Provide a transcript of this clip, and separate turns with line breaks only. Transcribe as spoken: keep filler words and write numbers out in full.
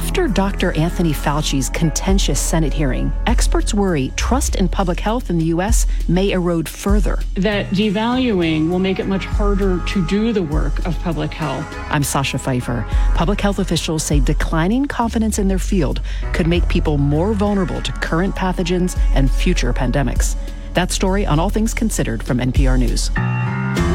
After Doctor Anthony Fauci's contentious Senate hearing, experts worry trust in public health in the U S may erode further.
That devaluing will make it much harder to do the work of public health.
I'm Sasha Pfeiffer. Public health officials say declining confidence in their field could make people more vulnerable to current pathogens and future pandemics. That story on All Things Considered from N P R News.